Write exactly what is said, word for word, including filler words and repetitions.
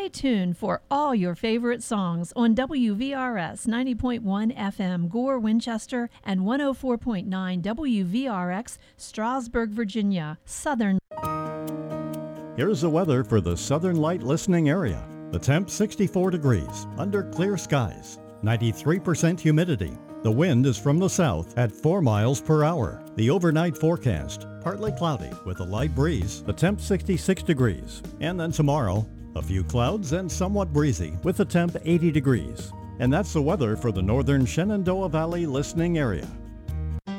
Stay tuned for all your favorite songs on W V R S ninety point one F M Gore, Winchester, and one oh four point nine W V R X Strasburg, Virginia, Southern. Here's the weather for the Southern Light listening area. The temp sixty-four degrees, under clear skies, ninety-three percent humidity. The wind is from the south at four miles per hour. The overnight forecast, partly cloudy with a light breeze. The temp sixty-six degrees. And then tomorrow, a few clouds and somewhat breezy with the temp eighty degrees. And that's the weather for the northern Shenandoah Valley listening area.